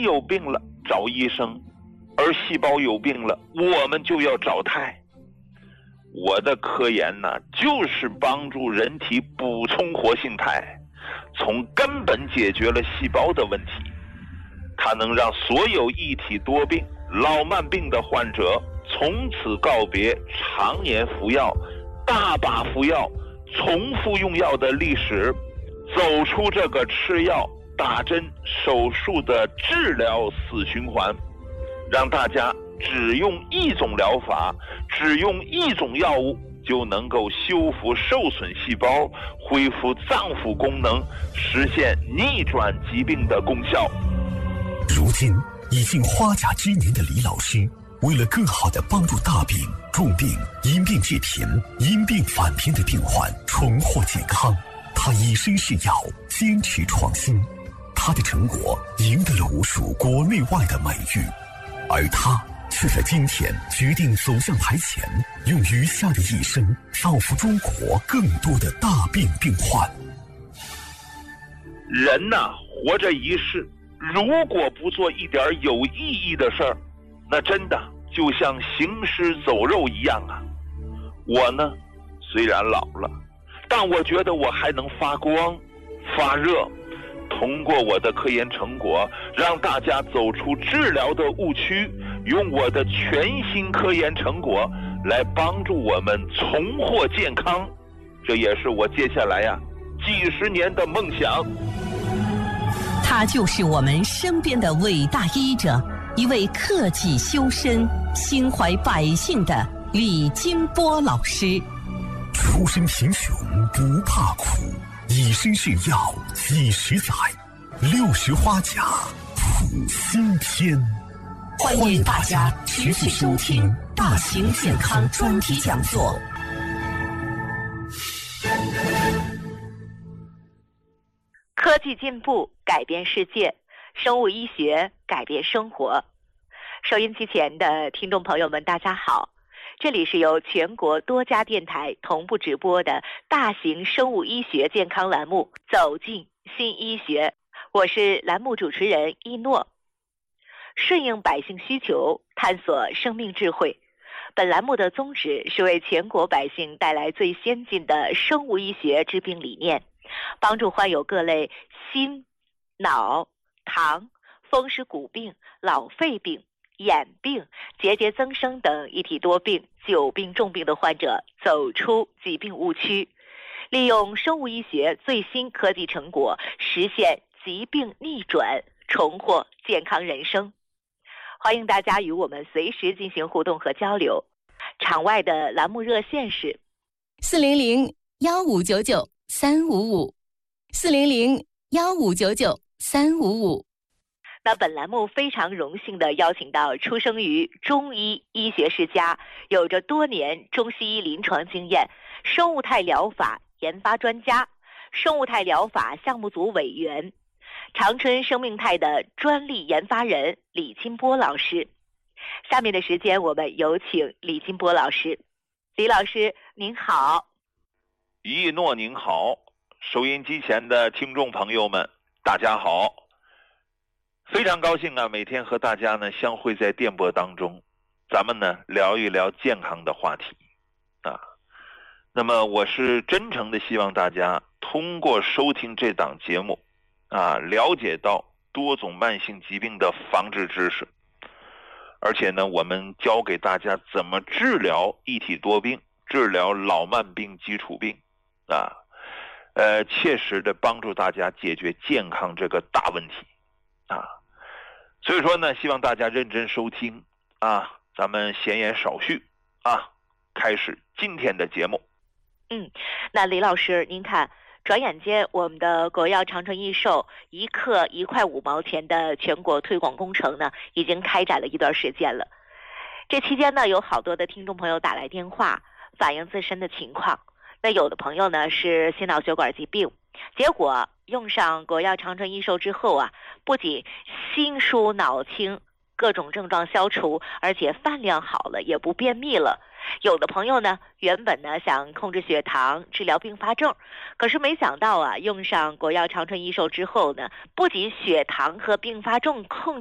有病了找医生，而细胞有病了我们就要找肽。我的科研呢，就是帮助人体补充活性肽，从根本解决了细胞的问题。它能让所有一体多病、老慢病的患者从此告别常年服药、大把服药、重复用药的历史，走出这个吃药、打针、手术的治疗死循环，让大家只用一种疗法，只用一种药物就能够修复受损细胞，恢复脏腑功能，实现逆转疾病的功效。 如今已近花甲之年的李老师，为了更好地帮助大病、重病、因病致贫、因病返贫的病患重获健康，他以身试药，坚持创新。他的成果赢得了无数国内外的美誉，而他却在今天决定走向台前，用余下的一生造福中国更多的大病病患。 人呐，活着一世，如果不做一点有意义的事儿，那真的就像行尸走肉一样啊。我呢，虽然老了，但我觉得我还能发光发热，通过我的科研成果，让大家走出治疗的误区，用我的全新科研成果来帮助我们重获健康。这也是我接下来几十年的梦想。 他就是我们身边的伟大医者，一位克己修身、心怀百姓的李金波老师。 出身贫穷不怕苦，以身试药几十载，60花甲谱新篇。 欢迎大家持续收听大型健康专题讲座。 科技进步改变世界，生物医学改变生活。收音机前的听众朋友们，大家好，这里是由全国多家电台同步直播的大型生物医学健康栏目《走进新医学》，我是栏目主持人一诺。顺应百姓需求，探索生命智慧。本栏目的宗旨是为全国百姓带来最先进的生物医学治病理念，帮助患有各类心、脑、糖、风湿骨病、老肺病、眼病、结节增生等一体多病、久病重病的患者走出疾病误区，利用生物医学最新科技成果，实现疾病逆转，重获健康人生。欢迎大家与我们随时进行互动和交流。场外的栏目热线是 400-1599-355，400-1599-355。 那本栏目非常荣幸地邀请到出生于中医医学世家，有着多年中西医临床经验，生物肽疗法研发专家，生物肽疗法项目组委员，长春生命肽的专利研发人李金波老师。下面的时间我们有请李金波老师。李老师您好。 一诺您好，收音机前的听众朋友们大家好，非常高兴每天和大家呢相会在电波当中，咱们呢聊一聊健康的话题那么我是真诚的希望大家通过收听这档节目了解到多种慢性疾病的防治知识，而且呢我们教给大家怎么治疗一体多病，治疗老慢病基础病切实的帮助大家解决健康这个大问题所以说呢希望大家认真收听咱们闲言少叙开始今天的节目。 那李老师您看，转眼间我们的国药长春益寿1克1块5毛钱的全国推广工程呢已经开展了一段时间了。这期间呢有好多的听众朋友打来电话反映自身的情况，那有的朋友呢是心脑血管疾病，结果用上国药长春益寿之后不仅心舒脑清，各种症状消除，而且饭量好了，也不便秘了。有的朋友呢原本呢想控制血糖，治疗并发症，可是没想到用上国药长春益寿之后呢，不仅血糖和并发症控